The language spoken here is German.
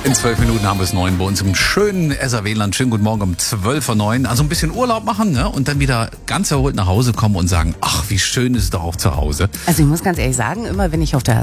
In 12 Minuten haben wir es 9 bei uns im schönen SAW-Land. Schönen guten Morgen um 12:09 Uhr. Also ein bisschen Urlaub machen, ne? Und dann wieder ganz erholt nach Hause kommen und sagen, ach, wie schön ist es doch auch zu Hause. Also ich muss ganz ehrlich sagen, immer wenn ich auf der